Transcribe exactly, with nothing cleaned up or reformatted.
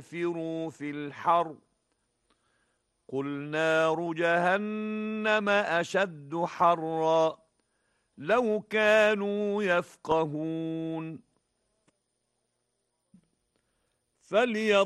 انفروا في الحر قل نار جهنم أشد حرا لو كانوا يفقهون فليض